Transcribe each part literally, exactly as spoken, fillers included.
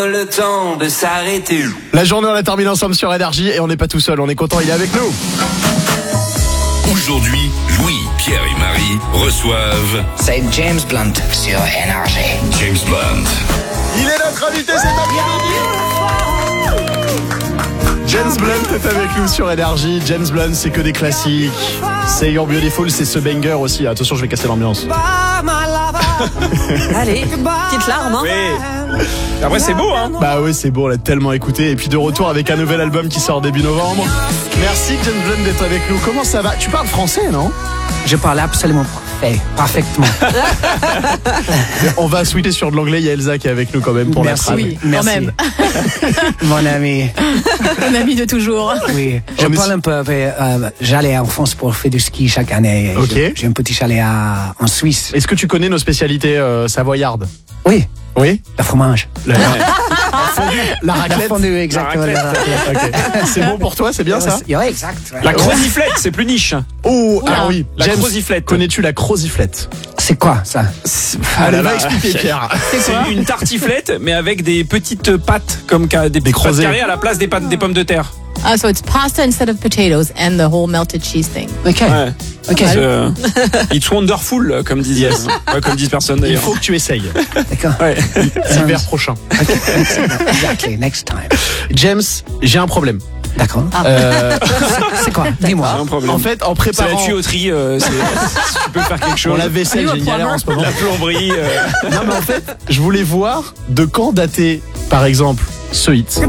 Le temps de s'arrêter. La journée, on la termine ensemble sur Énergie et on n'est pas tout seul, on est content, il est avec nous. Aujourd'hui, Louis, Pierre et Marie reçoivent... C'est James Blunt sur Énergie. James Blunt. Il est notre invité cet après-midi. James Blunt est avec nous sur Énergie. James Blunt, c'est que des classiques. C'est You're Beautiful, c'est ce banger aussi. Attention, je vais casser l'ambiance. Allez, petite larme, hein. Oui. Après, c'est beau, hein. Bah oui, c'est beau, on l'a tellement écouté. Et puis de retour avec un nouvel album qui sort début novembre. Merci James Blunt d'être avec nous. Comment ça va? Tu parles français, non? Je parle absolument parfait, parfaitement. On va switcher sur de l'anglais. Il y a Elsa qui est avec nous quand même pour Merci. la trame. Oui, Merci. quand même. Mon ami. Mon ami de toujours. Oui, je On est- parle un peu. Euh, j'allais en France pour faire du ski chaque année. Ok. J'ai, j'ai un petit chalet à, en Suisse. Est-ce que tu connais nos spécialités euh, savoyardes? Oui, Oui. le fromage. La, la raclette. La fondue, exactement. La la raclette. Ok. C'est bon pour toi, c'est bien ça? Oui, exact. La croziflette, c'est plus niche. Oh, ah oui. La James, croziflette. connais-tu la croziflette? C'est quoi ça? Allez, là va là. expliquer, Pierre. C'est une tartiflette, mais avec des petites pâtes, comme ca- des, des pâtes crozets. carrées à la place des, pâtes, des pommes de terre. Ah, so it's pasta instead of potatoes and the whole melted cheese thing. Ok. Ouais. Ok. C'est, euh, it's wonderful, comme disent, Yes. ouais, comme disent personne Il d'ailleurs. faut que tu essayes D'accord. Ouais. l'hiver prochain. Exactly. Next time. James, j'ai un problème. D'accord. Euh, C'est quoi? Dis-moi. Un problème. en fait, en c'est la préparant tuyauterie, euh, c'est, si tu peux faire quelque chose. pour la vaisselle, j'ai une galère en ce moment. La plomberie. euh, Non, mais en fait, je voulais voir de quand dater, par exemple, ce hit.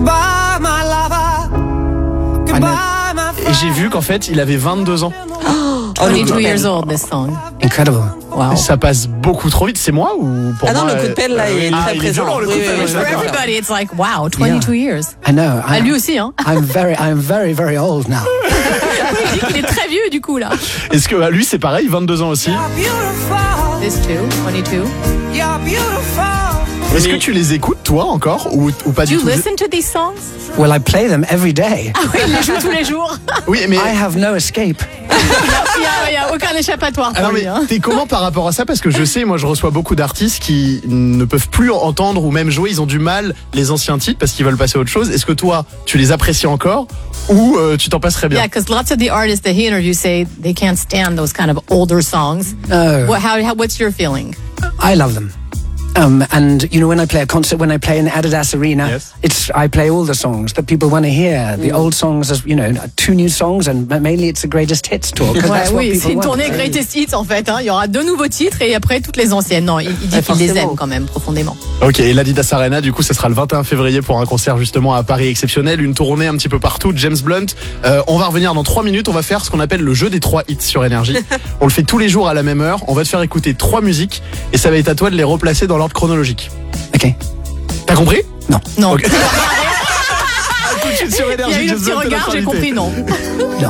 Et j'ai vu qu'en fait, il avait vingt-deux ans. twenty-two years old, this song. Incredible. Wow. Ça passe beaucoup trop vite. C'est moi ou pour Ah non, moi le coup de euh, pelle, là, il est ah, très il est présent. violent, le coup de Oui, pelle, oui, je oui, suis For d'accord. everybody, it's like, wow, twenty-two years. I know. À I'm, lui aussi, hein. I'm very, I'm very, very old now. Il dit qu'il est très vieux, du coup, là. Est-ce que à lui, c'est pareil, vingt-deux ans aussi? This too, twenty-two. Est-ce que tu les écoutes, toi, encore, ou, ou pas Do du you tout? listen to these songs? Well, I play them every day. Ah oui, il les joue tous les jours. Oui, mais... I have no escape. Il y a, il y a aucun échappatoire Ah non, pour lui, mais hein. t'es comment par rapport à ça? Parce que je sais, moi je reçois beaucoup d'artistes qui ne peuvent plus entendre ou même jouer, ils ont du mal les anciens titres parce qu'ils veulent passer à autre chose. Est-ce que toi, tu les apprécies encore ou euh, tu t'en passerais bien? Yeah, because lots of the artists that he interviews say they can't stand those kind of older songs. No. What, how, how, what's your feeling? I love them. Um, and you know, when I play a concert, when I play in Adidas Arena, Yes. it's I play all the songs that people want to hear. The old songs, as you know, two new songs, and mainly it's the greatest hits tour. 'cause Ouais, that's what oui, people c'est une want. tournée Greatest Hits en fait. Hein. Il y aura deux nouveaux titres et après toutes les anciennes. Non, il, il dit Ouais, qu'il les forcément. aime quand même profondément. Ok, et l'Adidas Arena, du coup, ce sera le vingt et un février pour un concert justement à Paris exceptionnel, une tournée un petit peu partout. James Blunt, euh, on va revenir dans trois minutes, on va faire ce qu'on appelle le jeu des trois hits sur Énergie. On le fait tous les jours à la même heure, on va te faire écouter trois musiques et ça va être à toi de les replacer dans l'ordre chronologique. Ok. T'as compris? Non. Ok. Tout de suite sur Il y a Énergie, eu le James petit Blunt est regard, notre j'ai invité. compris, non. Non.